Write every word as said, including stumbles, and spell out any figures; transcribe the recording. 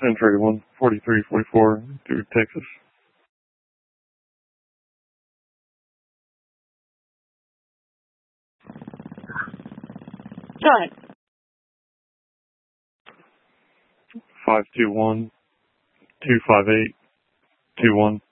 Century one forty-three forty-four through Texas. Go ahead. five two one, two five eight, two one.